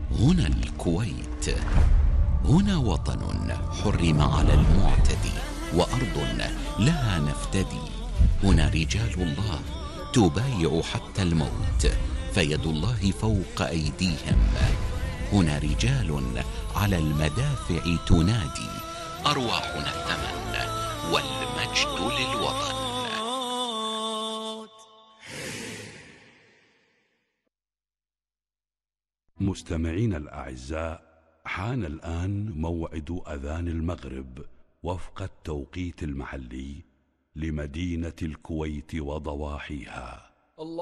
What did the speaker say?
هنا الكويت، هنا وطن حرم على المعتدي، وأرض لها نفتدي. هنا رجال الله تبايع حتى الموت، فيد الله فوق أيديهم. هنا رجال على المدافع تنادي، أرواحنا الثمن والمجد للوطن. مستمعين الأعزاء، حان الآن موعد أذان المغرب وفق التوقيت المحلي لمدينة الكويت وضواحيها.